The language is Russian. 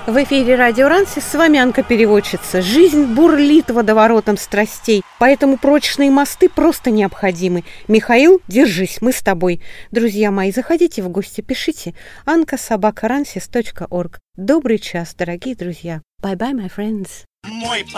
В эфире Радио Рансис, с вами Анка-переводчица. Жизнь бурлит водоворотом страстей, поэтому прочные мосты просто необходимы. Михаил, держись, мы с тобой. Друзья мои, заходите в гости, пишите anka@ransis.org. Добрый час, дорогие друзья. Bye-bye, my friends. Мой